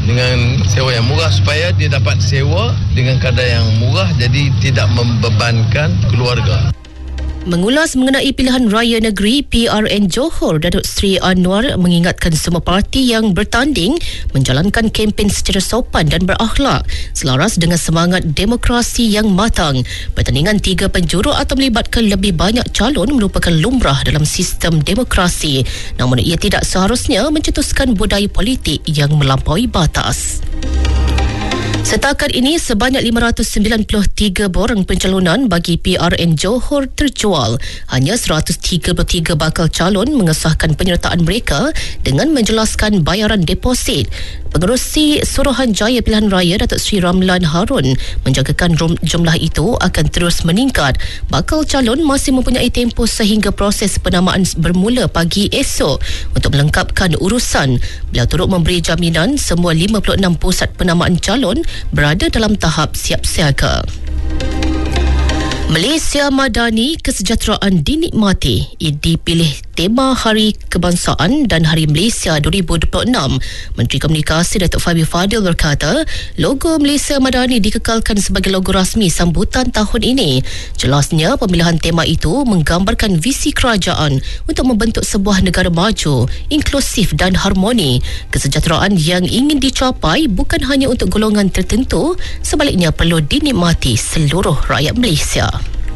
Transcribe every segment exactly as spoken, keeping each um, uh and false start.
dengan sewa yang murah supaya dia dapat sewa dengan kadar yang murah, jadi tidak membebankan keluarga. Mengulas mengenai pilihan raya negeri P R N Johor, Datuk Seri Anwar mengingatkan semua parti yang bertanding menjalankan kempen secara sopan dan berakhlak selaras dengan semangat demokrasi yang matang. Pertandingan tiga penjuru atau melibatkan lebih banyak calon merupakan lumrah dalam sistem demokrasi, namun ia tidak seharusnya mencetuskan budaya politik yang melampaui batas. Setakat ini, sebanyak lima ratus sembilan puluh tiga borang pencalonan bagi P R N Johor terjual. Hanya seratus tiga puluh tiga bakal calon mengesahkan penyertaan mereka dengan menjelaskan bayaran deposit. Pengerusi Suruhanjaya Pilihan Raya Datuk Seri Ramlan Harun menjangkakan jumlah itu akan terus meningkat. Bakal calon masih mempunyai tempoh sehingga proses penamaan bermula pagi esok untuk melengkapkan urusan. Beliau turut memberi jaminan semua lima puluh enam pusat penamaan calon berada dalam tahap siap siaga. Malaysia Madani Kesejahteraan dinikmati dipilih tema Hari Kebangsaan dan Hari Malaysia dua ribu dua puluh enam. Menteri Komunikasi Datuk Fahmi Fadil berkata, logo Malaysia Madani dikekalkan sebagai logo rasmi sambutan tahun ini. Jelasnya, pemilihan tema itu menggambarkan visi kerajaan untuk membentuk sebuah negara maju, inklusif dan harmoni. Kesejahteraan yang ingin dicapai bukan hanya untuk golongan tertentu, sebaliknya perlu dinikmati seluruh rakyat Malaysia.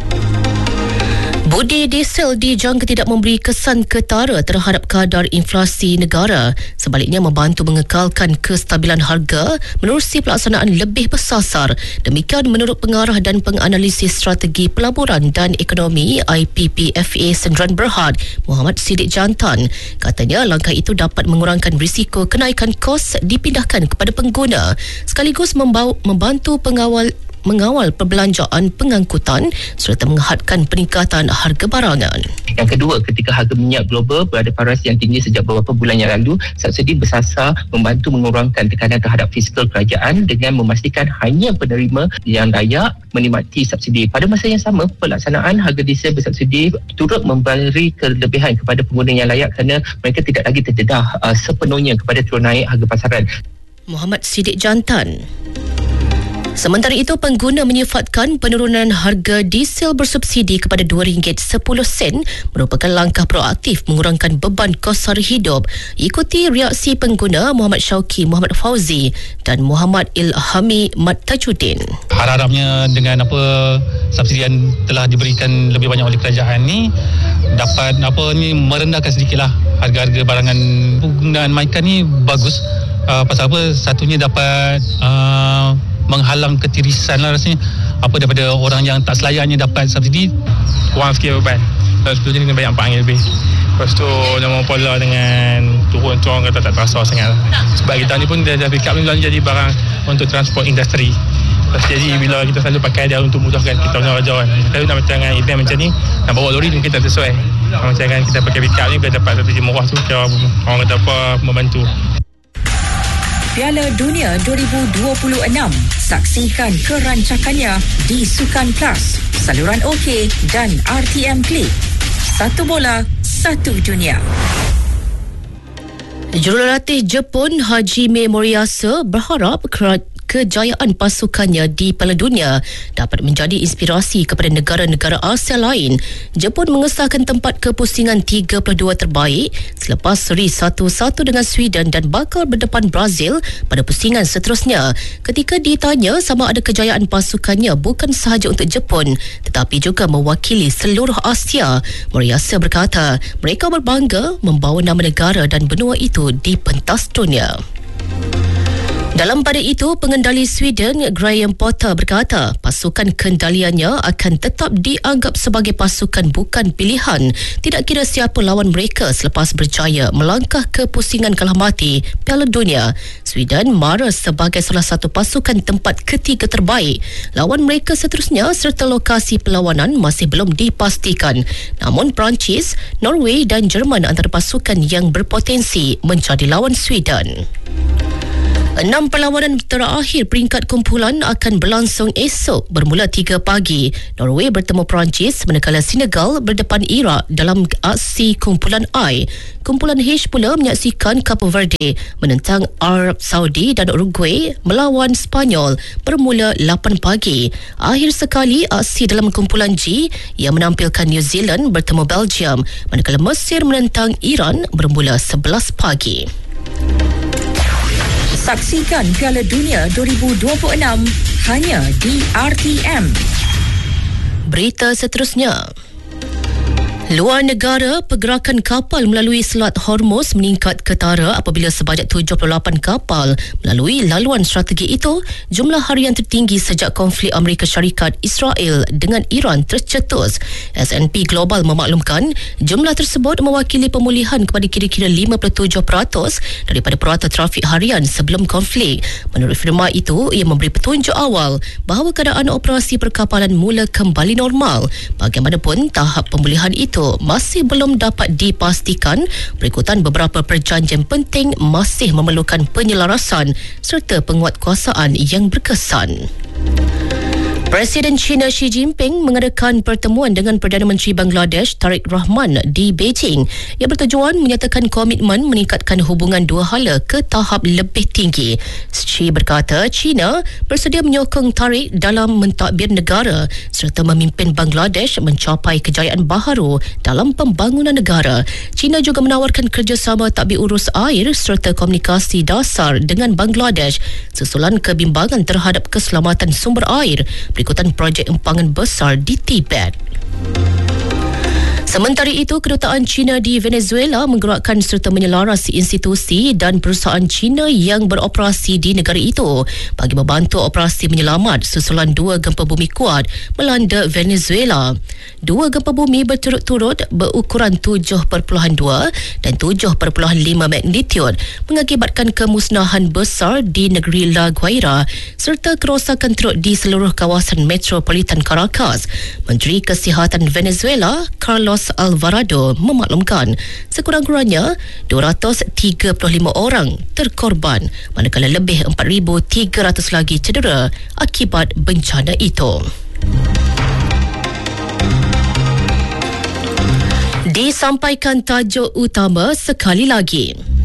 Budi diesel dijangka tidak memberi kesan ketara terhadap kadar inflasi negara. Sebaliknya, membantu mengekalkan kestabilan harga menerusi pelaksanaan lebih bersasar. Demikian menurut pengarah dan penganalisis strategi pelaburan dan ekonomi I P P F A Sendirian Berhad, Muhammad Siddiq Jantan. Katanya langkah itu dapat mengurangkan risiko kenaikan kos dipindahkan kepada pengguna sekaligus membau, membantu pengawal mengawal perbelanjaan pengangkutan serta menghadkan peningkatan harga barangan. Yang kedua, ketika harga minyak global berada paras yang tinggi sejak beberapa bulan yang lalu, subsidi bersasar membantu mengurangkan tekanan terhadap fiskal kerajaan dengan memastikan hanya penerima yang layak menikmati subsidi. Pada masa yang sama, pelaksanaan harga diesel bersubsidi turut memberi kelebihan kepada pengguna yang layak kerana mereka tidak lagi terdedah uh, sepenuhnya kepada turun naik harga pasaran. Muhammad Siddiq Jantan. Sementara itu, pengguna menyifatkan penurunan harga diesel bersubsidi kepada dua ringgit sepuluh sen merupakan langkah proaktif mengurangkan beban kos sara hidup. Ikuti reaksi pengguna Muhammad Syauqi Muhammad Fauzi dan Muhammad Ilhami Mat Tajuddin. Harap-harapnya dengan apa subsidi yang telah diberikan lebih banyak oleh kerajaan ni dapat apa ni merendahkan sedikitlah harga-harga barangan. Penggunaan maikan ni bagus. Uh, pasal apa? Satunya dapat uh, menghalang ketirisan lah rasanya apa daripada orang yang tak selayaknya dapat subsidi. Kurang sikit beban sebelum ni kena banyak panggil lebih. Lepas tu nama pola dengan turun tu orang kata tak terasa sangat sebab kita ni pun dah, dah pick up ni jadi barang untuk transport industri. Lepas jadi bila kita selalu pakai dia untuk mudahkan kita punya raja kan. Kalau nak macam dengan event macam ni nak bawa lori mungkin tak sesuai. Macam kan kita pakai pick up ni bila dapat subsidi murah tu kira orang kata apa membantu. Piala Dunia dua ribu dua puluh enam. Saksikan kerancakannya di Sukan Plus, saluran OK dan R T M Click. Satu bola, satu dunia. Jurulatih Jepun Hajime Moriyasa berharap kejayaan pasukannya di Piala Dunia dapat menjadi inspirasi kepada negara-negara Asia lain. Jepun mengesahkan tempat kepusingan tiga puluh dua terbaik selepas seri satu satu dengan Sweden dan bakal berdepan Brazil pada pusingan seterusnya. Ketika ditanya sama ada kejayaan pasukannya bukan sahaja untuk Jepun tetapi juga mewakili seluruh Asia, Moriyasa berkata mereka berbangga membawa nama negara dan benua itu di pentas dunia. Dalam pada itu, pengendali Sweden Graham Potter berkata pasukan kendaliannya akan tetap dianggap sebagai pasukan bukan pilihan, tidak kira siapa lawan mereka selepas berjaya melangkah ke pusingan kalah mati Piala Dunia. Sweden mara sebagai salah satu pasukan tempat ketiga terbaik. Lawan mereka seterusnya serta lokasi perlawanan masih belum dipastikan. Namun Perancis, Norway dan Jerman antara pasukan yang berpotensi menjadi lawan Sweden. Enam perlawanan terakhir peringkat kumpulan akan berlangsung esok bermula tiga pagi. Norway bertemu Perancis manakala Senegal berdepan Iraq dalam aksi kumpulan I. Kumpulan H pula menyaksikan Cape Verde menentang Arab Saudi dan Uruguay melawan Sepanyol bermula lapan pagi. Akhir sekali aksi dalam kumpulan G yang menampilkan New Zealand bertemu Belgium manakala Mesir menentang Iran bermula sebelas pagi. Saksikan Piala Dunia dua ribu dua puluh enam hanya di R T M. Berita seterusnya. Luar negara, pergerakan kapal melalui Selat Hormuz meningkat ketara apabila sebanyak tujuh puluh lapan kapal melalui laluan strategi itu, jumlah harian tertinggi sejak konflik Amerika Syarikat Israel dengan Iran tercetus. S and P Global memaklumkan jumlah tersebut mewakili pemulihan kepada kira-kira lima puluh tujuh peratus daripada purata trafik harian sebelum konflik. Menurut firma itu, ia memberi petunjuk awal bahawa keadaan operasi perkapalan mula kembali normal. Bagaimanapun, tahap pemulihan itu masih belum dapat dipastikan berikutan beberapa perjanjian penting masih memerlukan penyelarasan serta penguatkuasaan yang berkesan. Presiden China Xi Jinping mengadakan pertemuan dengan Perdana Menteri Bangladesh Tariq Rahman di Beijing yang bertujuan menyatakan komitmen meningkatkan hubungan dua hala ke tahap lebih tinggi. Xi berkata China bersedia menyokong Tariq dalam mentadbir negara serta memimpin Bangladesh mencapai kejayaan baharu dalam pembangunan negara. China juga menawarkan kerjasama tadbir urus air serta komunikasi dasar dengan Bangladesh susulan kebimbangan terhadap keselamatan sumber air berikutan projek empangan besar di Tibet. Sementara itu, kedutaan China di Venezuela menggerakkan serta menyelarasi institusi dan perusahaan China yang beroperasi di negara itu bagi membantu operasi menyelamat susulan dua gempa bumi kuat melanda Venezuela. Dua gempa bumi berturut-turut berukuran tujuh perpuluhan dua dan tujuh perpuluhan lima magnitud mengakibatkan kemusnahan besar di negeri La Guaira serta kerosakan teruk di seluruh kawasan metropolitan Caracas. Menteri Kesihatan Venezuela, Carlos Alvarado, memaklumkan sekurang-kurangnya dua ratus tiga puluh lima orang terkorban manakala lebih empat ribu tiga ratus lagi cedera akibat bencana itu. Disampaikan tajuk utama sekali lagi.